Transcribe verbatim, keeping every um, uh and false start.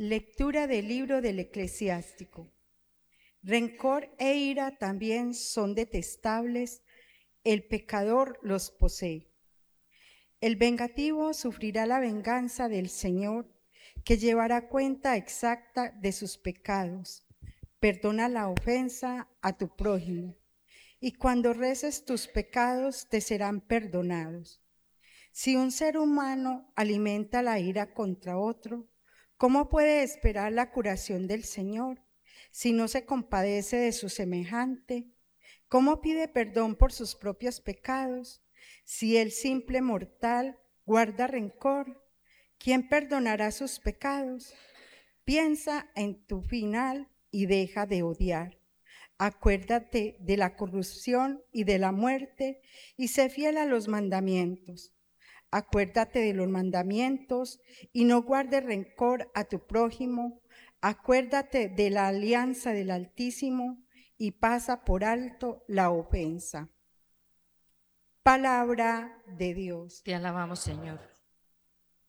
Lectura del libro del Eclesiástico. Rencor e ira también son detestables, el pecador los posee. El vengativo sufrirá la venganza del Señor, que llevará cuenta exacta de sus pecados. Perdona la ofensa a tu prójimo, y cuando reces tus pecados te serán perdonados. Si un ser humano alimenta la ira contra otro, ¿cómo puede esperar la curación del Señor si no se compadece de su semejante? ¿Cómo pide perdón por sus propios pecados si el simple mortal guarda rencor? ¿Quién perdonará sus pecados? Piensa en tu final y deja de odiar. Acuérdate de la corrupción y de la muerte y sé fiel a los mandamientos. Acuérdate de los mandamientos y no guardes rencor a tu prójimo. Acuérdate de la alianza del Altísimo y pasa por alto la ofensa. Palabra de Dios. Te alabamos, Señor.